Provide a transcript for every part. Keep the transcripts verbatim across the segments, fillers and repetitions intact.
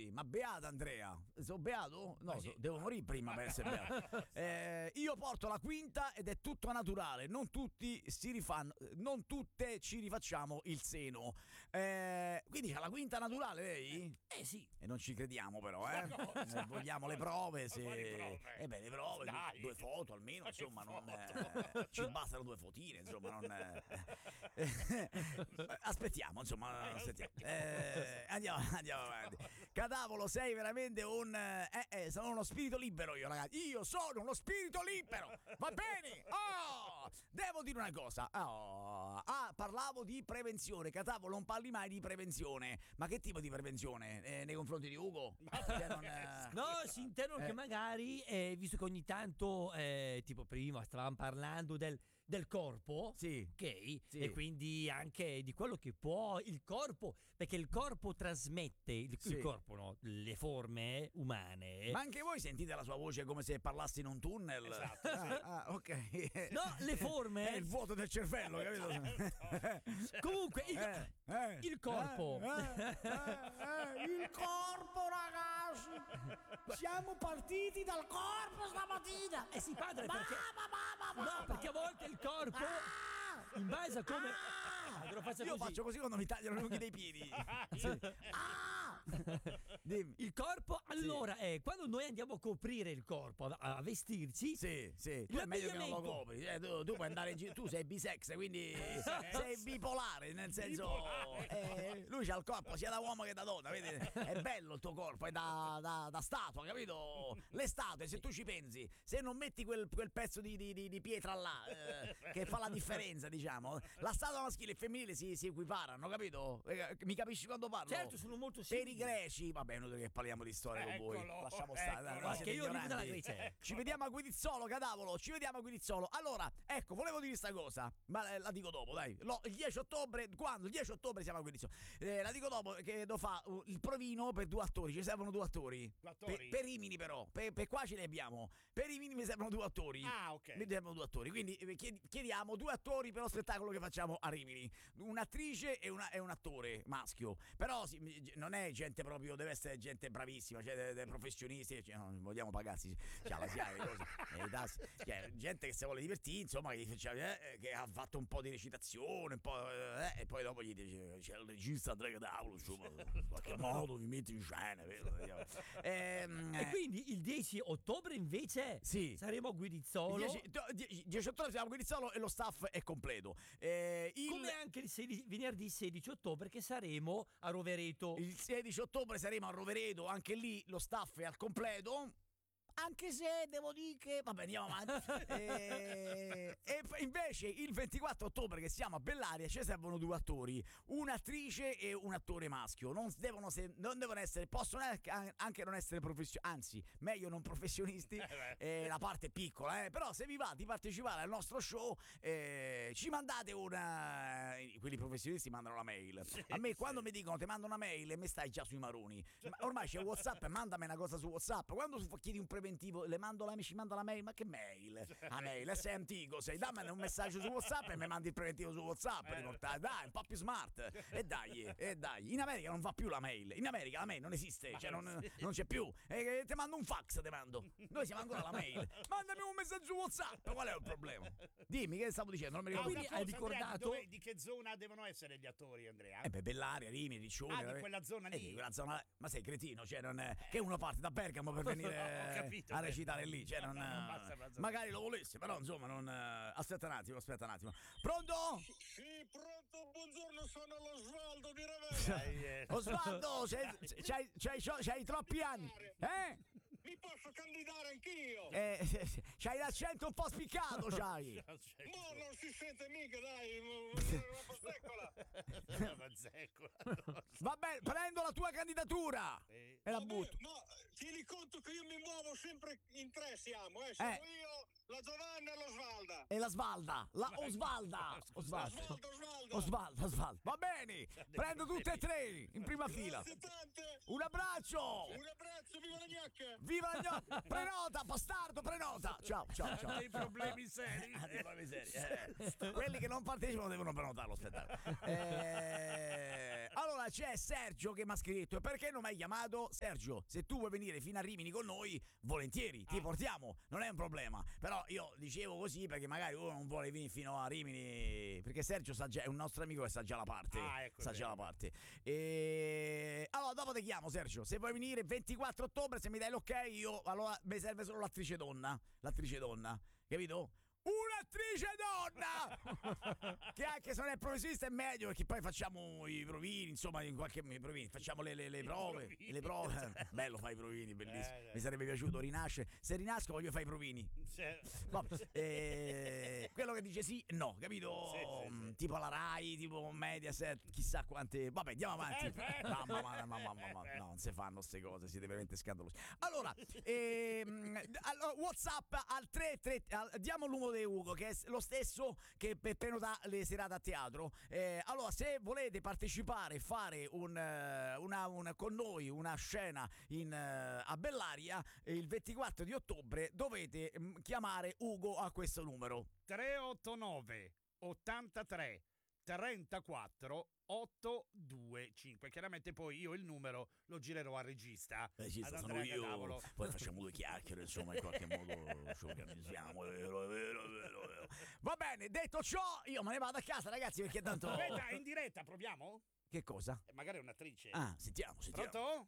Aplaudi, ma beato Andrea. Sono beato? No, so, devo morire prima per essere beato. Eh, io porto la quinta ed è tutto naturale. Non tutti si rifanno, non tutte ci rifacciamo il seno. Eh, quindi c'ha la quinta naturale lei? Eh sì. E non ci crediamo però, eh? eh vogliamo le prove, se... prove? Eh beh, le prove, Dai. due foto almeno, insomma, non, foto? eh, ci bastano due fotine, insomma, non... eh, aspettiamo, insomma, aspettiamo. Eh, andiamo, andiamo avanti. Cadavolo, sei veramente un... Eh, eh, sono uno spirito libero io, ragazzi. Io sono uno spirito libero, va bene? Oh, devo dire una cosa. Oh, ah, parlavo di prevenzione. Cadavolo, non parli mai di prevenzione. Ma che tipo di prevenzione? Eh, nei confronti di Ugo? Cioè, non, eh... No, si intendo che Eh. magari, eh, visto che ogni tanto, eh, tipo prima stavamo parlando del, del corpo, Sì. ok? Sì. E quindi anche di quello che può il corpo, perché il corpo trasmette, il, Sì. il corpo, no? Le forme umane. Ma anche voi sentite la sua voce come se parlassi in un tunnel? Esatto, Ah, ah, ok. No, le forme. È il vuoto del cervello, capito? Comunque, il, Eh, eh, il corpo. eh, eh, eh, il corpo, ragazzi! Siamo partiti dal corpo stamattina! Eh sì, padre, perché... Mamma, mamma, No, perché a volte il corpo, in base a come... Ah, te lo faccio Io così. faccio così quando mi tagliano i lunghi dei piedi. Sì. Ah! Dimmi. Il corpo, allora, eh, quando noi andiamo a coprire il corpo, a, a vestirci, Sì, sì, tu è meglio che non lo L'abbigliamento. copri. Eh, tu, tu puoi andare in giro, tu sei bisex, quindi sei bipolare, nel senso. Bipolare. Eh, lui c'ha il corpo sia da uomo che da donna, vedi? È bello il tuo corpo, è da, da, da statua, capito? Le statue, se tu ci pensi, se non metti quel, quel pezzo di, di, di- di pietra là, eh, che fa la differenza, diciamo, la statua maschile e femminile si, si equiparano, capito? Eh, Mi capisci quando parlo? certo, sono molto Per i simili. greci, vabbè, è inutile che parliamo di storia con voi. Eccolo, Lasciamo stare, dai, eccolo. voi siete Che io arrivo ignoranti. dalla Grecia. Ci vediamo a Guidizzolo, cadavolo, ci vediamo a Guidizzolo. Allora, ecco, volevo dire questa cosa, ma eh, la dico dopo, dai. Lo- il dieci ottobre, quando? Il dieci ottobre siamo a Guidizzolo. Eh, la dico dopo, che devo fare uh, il provino per due attori, ci servono due attori. Due attori? Per, per Rimini però, per, per qua ce ne abbiamo. Per Rimini mi servono due attori. Ah, ok. Mi servono due attori, quindi eh, chied- chiediamo due attori per lo spettacolo che facciamo a Rimini. Un'attrice e, una- e un attore maschio. Però sì, mi- non è gente proprio, deve essere gente bravissima, cioè dei, dei professionisti, cioè, non vogliamo pagarsi, cioè, la SIAE, le cose, eh, i tassi. Cioè, gente che si vuole divertire, insomma, che, cioè, eh, che ha fatto un po' di recitazione, un po', eh, e poi dopo gli dice c'è il regista Andrea Cadavolo, insomma, in qualche modo mi metti in scena, vero? Ehm, E quindi il dieci ottobre invece Sì. saremo a Guidizzolo. dieci dieci ottobre siamo a Guidizzolo e lo staff è completo. Eh, il, Come anche il sedici venerdì sedici ottobre che saremo a Rovereto. il sedici ottobre saremo a Rovereto, anche lì lo staff è al completo. Anche se devo dire che vabbè, andiamo avanti. e, e p- invece il ventiquattro ottobre che siamo a Bellaria ci servono due attori, un'attrice e un attore maschio. Non devono, se- non devono essere, possono anche- anche non essere professionisti, anzi meglio non professionisti. Eh, la parte è piccola, eh. Però se vi va di partecipare al nostro show, eh, ci mandate una, quelli professionisti mandano la mail. A me quando mi dicono ti mando una mail e me stai già sui maroni. Ma ormai c'è WhatsApp, mandami una cosa su WhatsApp. Quando su- chiedi un preventivo, le mando la, ci manda la mail, ma che mail? La mail, e sei antico, sei, dammi un messaggio su WhatsApp e mi mandi il preventivo su WhatsApp, riportare. Dai, un po' più smart. E dai, e dai. In America non va più la mail. In America la mail non esiste, cioè non, non c'è più. E ti mando un fax, te mando. Noi siamo ancora alla mail. Mandami un messaggio su WhatsApp. Qual è il problema? Dimmi che stavo dicendo, non mi Ah, ricordo. quindi una hai cosa, Andrea, ricordato- dove- di che zona devono essere gli attori, Andrea? Eh beh, Bellaria, Rimini, Riccione. Ah, di eh, quella zona eh, lì. di quella zona. Ma sei cretino, cioè non è, che uno parte da Bergamo per venire Ho capito, a beh. recitare lì, cioè non, No, non basta per la zona. magari lo volesse, però insomma non eh, aspetta un attimo, aspetta un attimo. Pronto? Sì, pronto, buongiorno, sono l'Osvaldo di Ravenna. Dai, eh. Osvaldo, sei- c'hai, c'hai, c'hai troppi anni, eh? Mi posso candidare anch'io? Eh, c'hai l'accento un po' spiccato, c'hai. Ma non si sente mica, dai, una posteccola. Una zeccola. Va bene, prendo la tua candidatura Sì. e la Vabbè, butto. ma tieni conto che io mi muovo sempre in tre, siamo, eh? Sono Eh. io, la Giovanna e l'Osvalda. E la Svalda, la Osvalda. Osvaldo. Osvaldo, Osvaldo. Osvaldo, Osvaldo. Va bene, prendo tutte e tre in prima fila. Grazie tante. Un abbraccio. Un abbraccio, viva la gnocca. Viva la gnocca! Prenota, bastardo, prenota! Ciao, ciao, ciao. Dei problemi seri. Ah, dei problemi seri. Eh, quelli che non partecipano devono prenotare lo spettacolo. Eh, allora c'è Sergio che mi ha scritto: e perché non mi hai chiamato? Sergio, se tu vuoi venire fino a Rimini con noi, volentieri, ti Ah. portiamo, non è un problema. Però io dicevo così perché magari uno non vuole venire fino a Rimini, perché Sergio sa già, è un nostro amico che sa già la parte. Ah, ecco, sa è già la vero. parte. E allora dopo ti chiamo, Sergio. Se vuoi venire ventiquattro ottobre, se mi dai l'ok, io allora mi serve solo l'attrice donna. L'attrice donna, capito? Un'attrice donna che anche se non è professionista è meglio, perché poi facciamo i provini, insomma, in qualche i provini, facciamo le, le, le I prove, provini. le prove. Bello fare i provini, bellissimo. Eh, Mi sarebbe piaciuto rinascere. Se rinasco voglio fare i provini. Cioè, Vabbè, eh, quello che dice sì, no, capito? Sì, sì, sì. Mm, Tipo la Rai, tipo Mediaset, chissà quante. Vabbè, andiamo avanti. Eh, eh. Mamma, mamma, mamma, mamma, no, non si fanno queste cose, siete veramente scandalosi. Allora, ehm, allora, WhatsApp al tre tre, al- diamo il numero di Ugo, che è lo stesso che per prenotare le serate a teatro. Eh, allora, se volete partecipare e fare un, eh, una, una- con noi una scena in, eh, a Bellaria eh, il ventiquattro di ottobre, dovete mm, chiamare Ugo a questo numero. tre otto nove ottantatré trentaquattro ottocentoventicinque. Chiaramente poi io il numero lo girerò al regista. Eh sì, ad sono Andrea io. Catavolo. Poi facciamo due chiacchiere, insomma, in qualche modo ci organizziamo. È vero, è vero, è vero, è vero. Va bene, detto ciò, io me ne vado a casa, ragazzi, perché tanto. Aspetta, è in diretta, proviamo? Che cosa? Eh, magari è un'attrice. Ah, sentiamo, sentiamo. Pronto?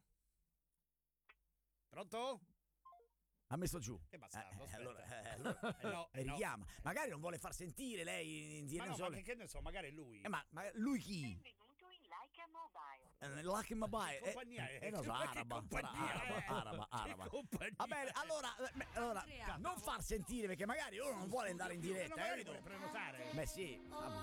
Pronto? Ha messo giù. Che bastardo, Eh, aspetta. allora, eh, allora, Eh, no, eh, no. richiama. Magari non vuole far sentire lei in Ma diretta no, ma solo. che, che ne so, magari è lui. Eh, ma, ma lui chi? Benvenuto in Laika Mobile. Eh, Lucky Mobile. Che compagnia è? Eh, non so, Ma che araba, compagnia araba, è? araba, Che araba. compagnia Va bene, è? allora, eh, beh, allora Andrea. non far sentire perché magari uno non vuole andare in diretta, Non eh, vuole capito? prenotare. Beh sì, vabbè.